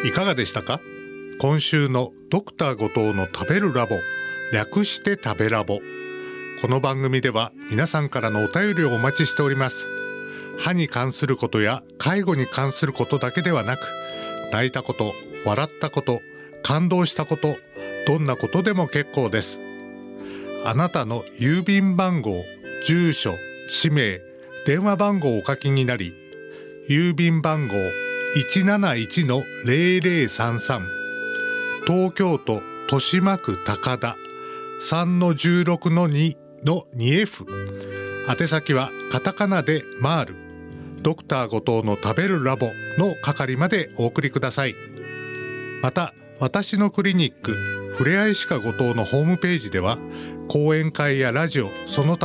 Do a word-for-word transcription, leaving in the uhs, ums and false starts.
いかがでしたか？今週のドクター後藤の食べるラボ、略して食べラボ。この番組では皆さんからのお便りをお待ちしております。歯に関することや介護に関することだけではなく、泣いたこと、笑ったこと、感動したこと、どんなことでも結構です。あなたの郵便番号、住所、氏名、電話番号をお書きになり、郵便番号 いちなないちのぜろぜろさんさん、東京都豊島区高田 さんのじゅうろくのにのにエフ、宛先はカタカナでマール、ドクター後藤の食べるラボの係までお送りください。また、私のクリニックふれあい歯科後藤のホームページでは、講演会やラジオ、その他